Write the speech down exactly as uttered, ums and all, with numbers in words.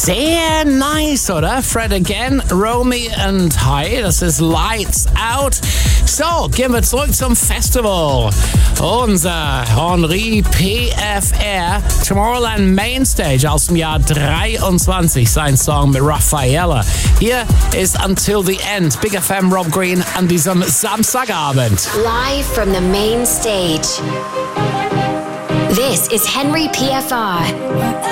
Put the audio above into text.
Sehr nice, oder? Fred again, Romy and Hi, das ist Lights Out. So, gehen wir zurück zum Festival. Unser Henri P F R, Tomorrowland Mainstage aus dem Jahr dreiundzwanzig, sein Song mit Raffaella. Hier ist Until the End, Big F M Rob Green an diesem Samstagabend. Live from the main stage. This is Henry P F R.